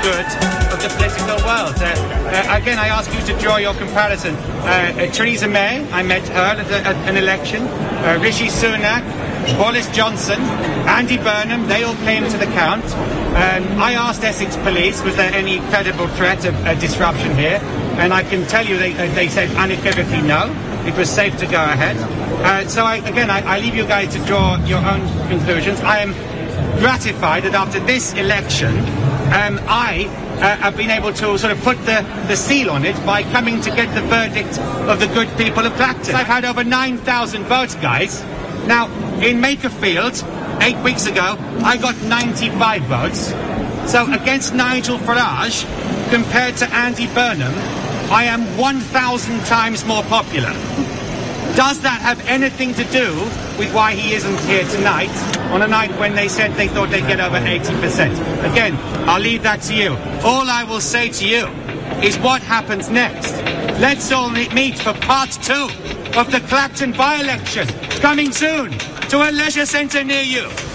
good of the political world. Again, I ask you to draw your comparison. Theresa May, I met her at an election. Rishi Sunak, Boris Johnson, Andy Burnham, they all came to the count. I asked Essex Police, was there any credible threat of disruption here? And I can tell you they said unequivocally no. It was safe to go ahead. So I leave you guys to draw your own conclusions. I am gratified that after this election, I have been able to sort of put the seal on it by coming to get the verdict of the good people of Clacton. I've had over 9,000 votes, guys. Now, in Makerfield, 8 weeks ago, I got 95 votes. So against Nigel Farage, compared to Andy Burnham, I am 1,000 times more popular. Does that have anything to do with why he isn't here tonight, on a night when they said they thought they'd get over 80%? Again, I'll leave that to you. All I will say to you is what happens next. Let's all meet for part 2 of the Clacton by-election, coming soon to a leisure centre near you.